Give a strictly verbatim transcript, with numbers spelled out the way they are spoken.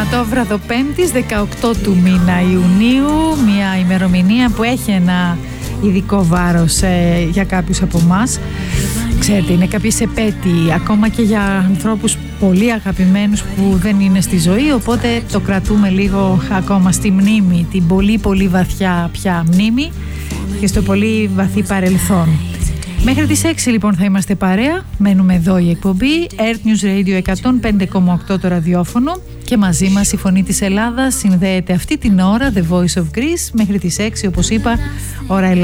Σαββατόβραδο Πέμπτης, δεκαοκτώ του μήνα Ιουνίου, μια ημερομηνία που έχει ένα ειδικό βάρος ε, για κάποιους από εμάς. Ξέρετε, είναι κάποιες επέτειοι ακόμα και για ανθρώπους πολύ αγαπημένους που δεν είναι στη ζωή, οπότε το κρατούμε λίγο ακόμα στη μνήμη, την πολύ πολύ βαθιά πια μνήμη και στο πολύ βαθύ παρελθόν. Μέχρι τις έξι λοιπόν θα είμαστε παρέα, μένουμε εδώ η εκπομπή Earth News Radio εκατόν πέντε κόμμα οκτώ το ραδιόφωνο και μαζί μας η Φωνή της Ελλάδας συνδέεται αυτή την ώρα, The Voice of Greece, μέχρι τις έξι όπως είπα ώρα Ελλάδα.